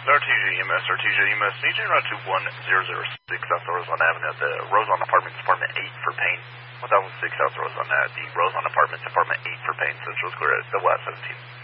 RTJ EMS, CJ Route 21006 South Roseland Avenue at the Roseland Apartments, Apartment 8 for Pain. 1006 South Roseland at the Roseland Apartments, Apartment 8 for Pain. Central's clear at the West 17.